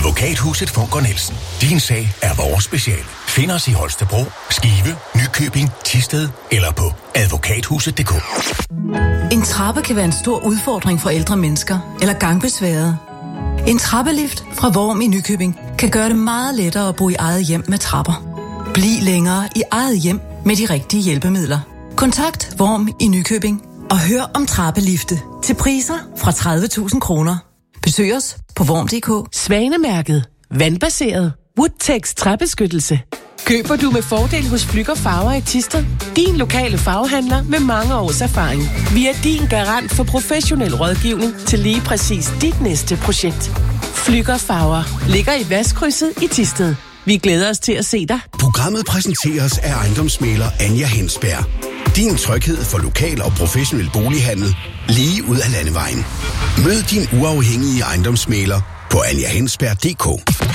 Advokathuset Funk & Nielsen. Din sag er vores speciale. Find os i Holstebro, Skive, Nykøbing, Thisted eller på advokathuset.dk. En trappe kan være en stor udfordring for ældre mennesker eller gangbesværede. En trappelift fra Worm i Nykøbing kan gøre det meget lettere at bo i eget hjem med trapper. Bliv længere i eget hjem med de rigtige hjælpemidler. Kontakt Worm i Nykøbing og hør om trappelifte til priser fra 30.000 kroner. Besøg os på worm.dk. Svanemærket. Vandbaseret. Woodtex træbeskyttelse. Køber du med fordel hos Flügger Farver i Thisted? Din lokale farvehandler med mange års erfaring. Vi er din garant for professionel rådgivning til lige præcis dit næste projekt. Flügger Farver ligger i Vestkrydset i Thisted. Vi glæder os til at se dig. Programmet præsenteres af ejendomsmægler Anja Hensberg. Din tryghed for lokal og professionel bolighandel lige ud af landevejen. Mød din uafhængige ejendomsmægler på anjahensberg.dk.